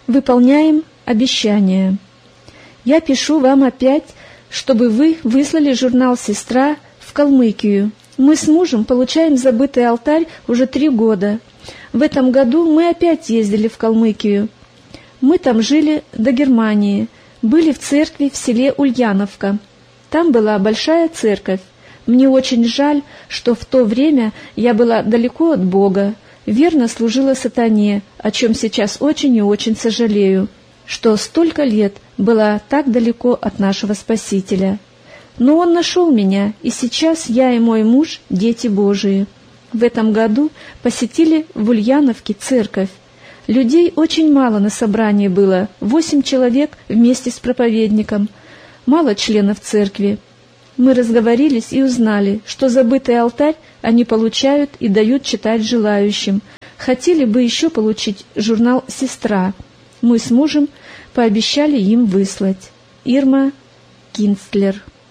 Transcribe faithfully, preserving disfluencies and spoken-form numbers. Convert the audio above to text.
Выполняем обещание. Я пишу вам опять, чтобы вы выслали журнал «Сестра» в Калмыкию. Мы с мужем получаем «Забытый алтарь» уже три года. В этом году мы опять ездили в Калмыкию. Мы там жили до Германии, были в церкви в селе Ульяновка. Там была большая церковь. Мне очень жаль, что в то время я была далеко от Бога, верно служила сатане, о чем сейчас очень и очень сожалею, что столько лет была так далеко от нашего Спасителя. Но Он нашел меня, и сейчас я и мой муж – дети Божии. В этом году посетили в Ульяновке церковь. Людей очень мало на собрании было, восемь человек вместе с проповедником, мало членов церкви. Мы разговорились и узнали, что забытый алтарь они получают и дают читать желающим. Хотели бы еще получить журнал «Сестра». Мы с мужем пообещали им выслать. Ирма Кинстлер.